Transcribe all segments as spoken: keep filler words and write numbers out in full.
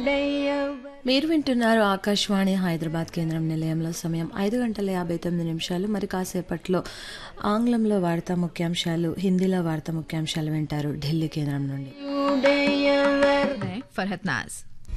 మీరు వింటున్నారు ఆకాశవాణి హైదరాబాద్ కేంద్రం నిలయంలో సమయం ఐదు గంటల యాభై తొమ్మిది నిమిషాలు. మరి కాసేపట్లో ఆంగ్లంలో వార్తా ముఖ్యాంశాలు, హిందీలో వార్తా ముఖ్యాంశాలు వింటారు ఢిల్లీ కేంద్రం నుండి. मैं फरहत नाज।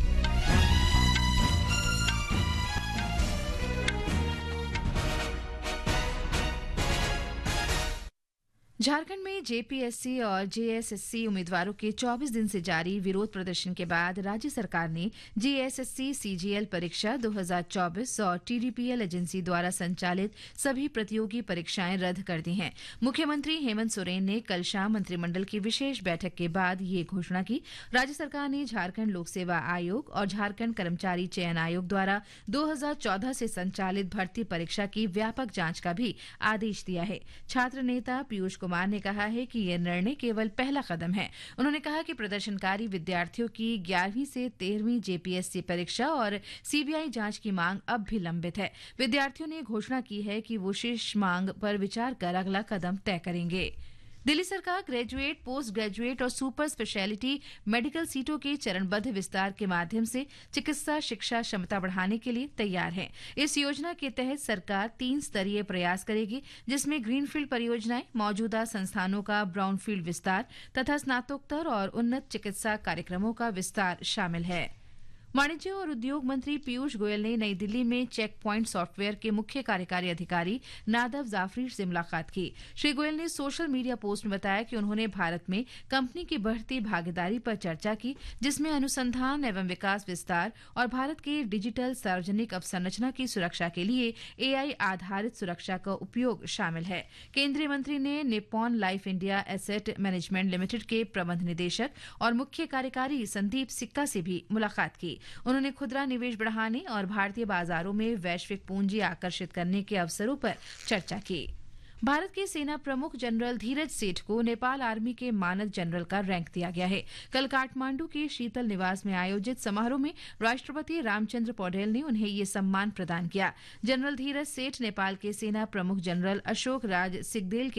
झारखंड में जेपीएससी और जेएसएससी उम्मीदवारों के चौबीस दिन से जारी विरोध प्रदर्शन के बाद राज्य सरकार ने जेएसएससी सीजीएल परीक्षा दो हज़ार चौबीस और टीडीपीएल एजेंसी द्वारा संचालित सभी प्रतियोगी परीक्षाएं रद्द कर दी हैं। मुख्यमंत्री हेमंत सोरेन ने कल शाम मंत्रिमंडल की विशेष बैठक के बाद ये घोषणा की। राज्य सरकार ने झारखंड लोक सेवा आयोग और झारखंड कर्मचारी चयन आयोग द्वारा दो हज़ार चौदह से संचालित भर्ती परीक्षा की व्यापक जांच का भी आदेश दिया है। छात्र नेता पीयूष कुमार ने कहा है कि यह निर्णय केवल पहला कदम है। उन्होंने कहा कि प्रदर्शनकारी विद्यार्थियों की ग्यारहवीं से तेरहवीं जेपीएससी परीक्षा और सीबीआई जांच की मांग अब भी लंबित है। विद्यार्थियों ने घोषणा की है कि वो शेष मांग पर विचार कर अगला कदम तय करेंगे। दिल्ली सरकार ग्रेजुएट, पोस्ट ग्रेजुएट और सुपर स्पेशलिटी मेडिकल सीटों के चरणबद्ध विस्तार के माध्यम से चिकित्सा शिक्षा क्षमता बढ़ाने के लिए तैयार है। इस योजना के तहत सरकार तीन स्तरीय प्रयास करेगी, जिसमें ग्रीनफील्ड परियोजनाएं, मौजूदा संस्थानों का ब्राउनफील्ड विस्तार तथा स्नातकोत्तर और उन्नत चिकित्सा कार्यक्रमों का विस्तार शामिल है। वाणिज्य और उद्योग मंत्री पीयूष गोयल ने नई दिल्ली में चेक पॉइंट सॉफ्टवेयर के मुख्य कार्यकारी अधिकारी नादव जाफरी से मुलाकात की। श्री गोयल ने सोशल मीडिया पोस्ट में बताया कि उन्होंने भारत में कंपनी की बढ़ती भागीदारी पर चर्चा की, जिसमें अनुसंधान एवं विकास विस्तार और भारत के डिजिटल सार्वजनिक अवसंरचना की सुरक्षा के लिए एआई आधारित सुरक्षा का उपयोग शामिल है। केंद्रीय मंत्री ने Nippon life India asset management limited के प्रबंध निदेशक और मुख्य कार्यकारी संदीप सिक्का से भी मुलाकात की। उन्होंने खुदरा निवेश बढ़ाने और भारतीय बाजारों में वैश्विक पूंजी आकर्षित करने के अवसरों पर चर्चा की। भारत के सेना प्रमुख जनरल धीरज सेठ को नेपाल आर्मी के मानद जनरल का रैंक दिया गया है। कल काठमांडू के शीतल निवास में आयोजित समारोह में राष्ट्रपति रामचंद्र पौडेल ने उन्हें ये सम्मान प्रदान किया। जनरल धीरज सेठ नेपाल के सेना प्रमुख जनरल अशोक राज सिगदेल के